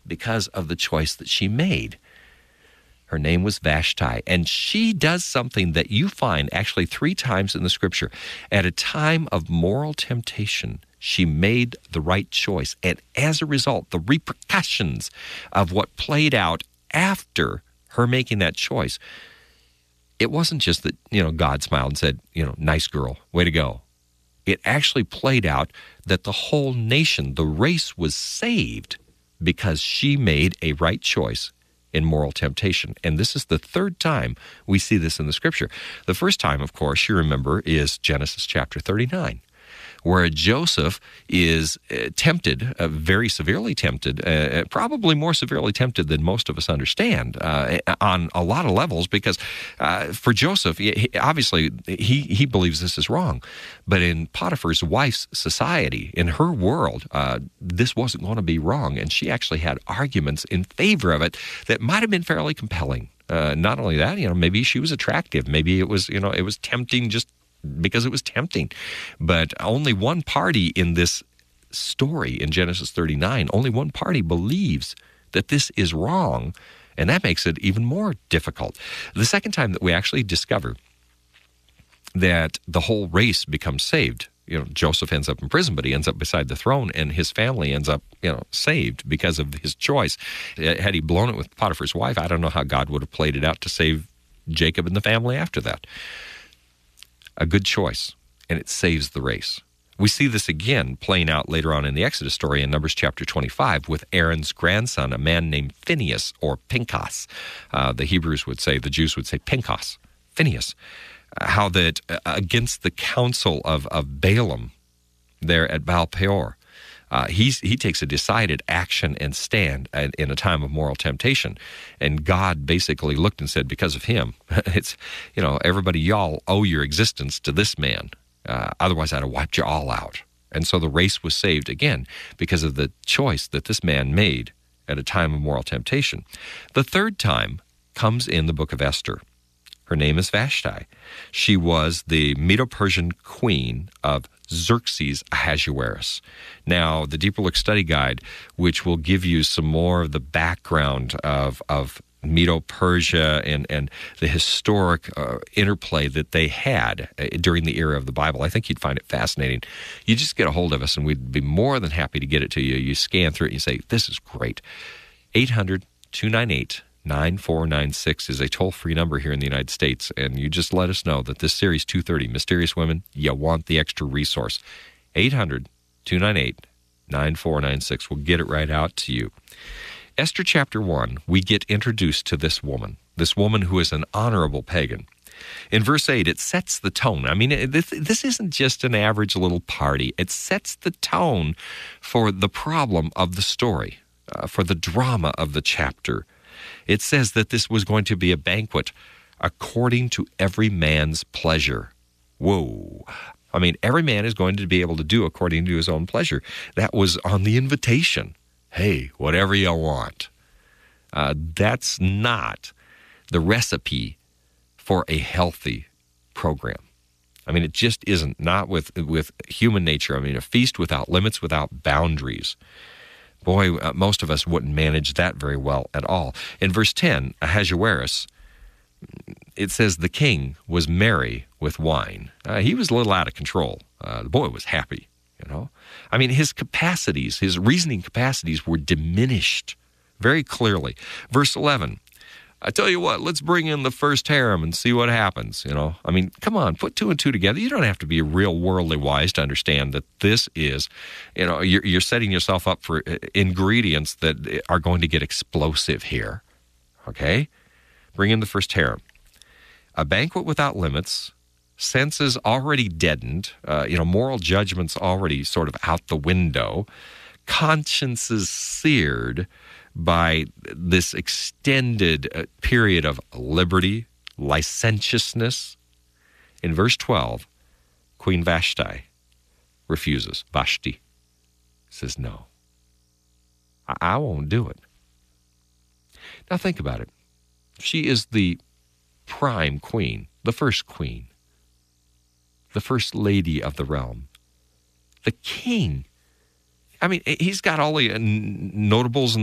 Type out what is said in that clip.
because of the choice that she made. Her name was Vashti, and she does something that you find actually 3 times in the Scripture. At a time of moral temptation, she made the right choice, and as a result, the repercussions of what played out after her making that choice, it wasn't just that, God smiled and said, nice girl, way to go. It actually played out that the whole nation, the race, was saved because she made a right choice in moral temptation. And this is the 3rd time we see this in the Scripture. The first time, of course, you remember, is Genesis chapter 39, where Joseph is tempted, very severely tempted, probably more severely tempted than most of us understand on a lot of levels, because for Joseph, obviously, he believes this is wrong. But in Potiphar's wife's society, in her world, this wasn't going to be wrong. And she actually had arguments in favor of it that might have been fairly compelling. Not only that, maybe she was attractive. Maybe it was, it was tempting just because it was tempting. But only one party in this story in Genesis 39, only one party believes that this is wrong, and that makes it even more difficult. The second time that we actually discover that the whole race becomes saved, Joseph ends up in prison, but he ends up beside the throne, and his family ends up, saved because of his choice. Had he blown it with Potiphar's wife, I don't know how God would have played it out to save Jacob and the family after that. A good choice, and it saves the race. We see this again playing out later on in the Exodus story in Numbers chapter 25 with Aaron's grandson, a man named Phinehas, or Pinchas. The Jews would say Pinchas, Phinehas. How that against the counsel of Balaam there at Baal Peor, he takes a decided action and stand in a time of moral temptation. And God basically looked and said, because of him, it's, everybody, y'all owe your existence to this man. Otherwise, I'd have wiped you all out. And so the race was saved again because of the choice that this man made at a time of moral temptation. The 3rd time comes in the book of Esther. Her name is Vashti. She was the Medo-Persian queen of Xerxes Ahasuerus. Now, the Deeper Look Study Guide, which will give you some more of the background of Medo-Persia and the historic interplay that they had during the era of the Bible, I think you'd find it fascinating. You just get a hold of us, and we'd be more than happy to get it to you. You scan through it, and you say, this is great. 800-298-9496 is a toll-free number here in the United States, and you just let us know that this Series 230, Mysterious Women, you want the extra resource. 800-298-9496. We'll get it right out to you. Esther chapter 1, we get introduced to this woman who is an honorable pagan. In verse 8, it sets the tone. I mean, this isn't just an average little party. It sets the tone for the problem of the story, for the drama of the chapter. It says that this was going to be a banquet according to every man's pleasure. Whoa. I mean, every man is going to be able to do according to his own pleasure. That was on the invitation. Hey, whatever you want. That's not the recipe for a healthy program. I mean, it just isn't. Not with human nature. I mean, a feast without limits, without boundaries. Boy, most of us wouldn't manage that very well at all. In verse 10, Ahasuerus, it says the king was merry with wine. He was a little out of control. The boy was happy, I mean, his capacities, his reasoning capacities were diminished very clearly. Verse 11, I tell you what, let's bring in the first harem and see what happens, I mean, come on, put 2 and 2 together. You don't have to be real worldly wise to understand that this is, you're setting yourself up for ingredients that are going to get explosive here, okay? Bring in the first harem. A banquet without limits, senses already deadened, moral judgments already sort of out the window, consciences seared by this extended period of liberty, licentiousness. In verse 12, Queen Vashti refuses. Vashti says, no, I won't do it. Now think about it. She is the prime queen, the first queen, the first lady of the realm. The king, I mean, he's got all the notables and